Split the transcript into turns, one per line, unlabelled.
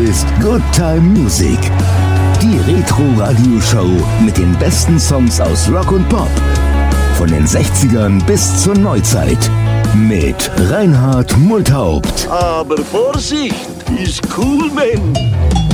ist Good Time Music. Die Retro-Radio-Show mit den besten Songs aus Rock und Pop. Von den 60ern bis zur Neuzeit. Mit Reinhard Multhaupt.
Aber Vorsicht, ist cool, Mann.